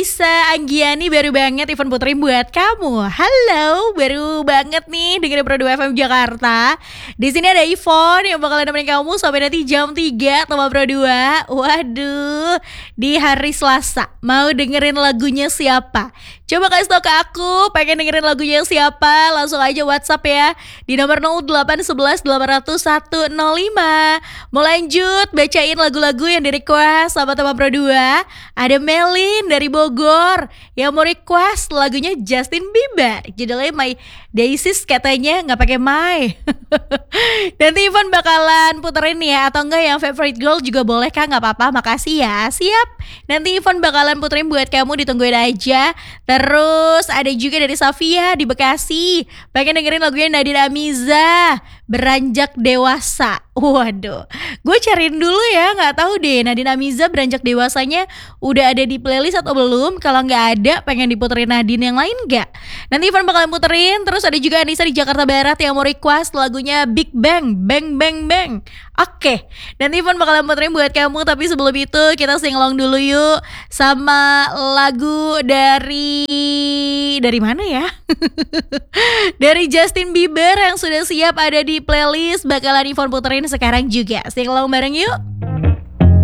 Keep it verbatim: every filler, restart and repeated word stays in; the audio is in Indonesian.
Bisa Anggiani baru banget Ivan puterin buat kamu. Halo, baru banget nih dengerin Pro dua F M Jakarta. Di sini ada Ivon yang bakalan nemenin kamu sampai nanti jam tiga sama Pro dua. Waduh, di hari Selasa mau dengerin lagunya siapa? Coba kasih tau ke aku, pengen dengerin lagunya siapa? Langsung aja WhatsApp ya di nomor nol delapan satu satu delapan nol nol satu nol lima. Mau lanjut bacain lagu-lagu yang di request sama teman Pro dua. Ada Melin dari Bogor yang mau request lagunya Justin Bieber, judulnya My Daisies, katanya nggak pakai my. Nanti Ivan bakalan puterin ya, atau enggak yang favorite girl juga boleh Kak, nggak apa-apa, makasih ya. Siap, nanti Ivan bakalan puterin buat kamu, ditungguin aja. Terus ada juga dari Safia di Bekasi, pengen dengerin lagunya Nadine Amiza, Beranjak Dewasa. Waduh, gue cariin dulu ya, nggak tahu deh Nadine Amiza Beranjak Dewasanya udah ada di playlist atau belum. Kalau nggak ada, pengen diputerin Nadine yang lain nggak? Nanti Ivan bakalan puterin. Terus ada juga Anissa di Jakarta Barat yang mau request lagunya Big Bang, Bang Bang Bang. Oke, nanti Ivan bakalan puterin buat kamu. Tapi sebelum itu kita singalong dulu yuk sama lagu dari dari mana ya? Dari Justin Bieber yang sudah siap ada di playlist, bakalan Ivan puterin sekarang juga. Singalong bareng yuk.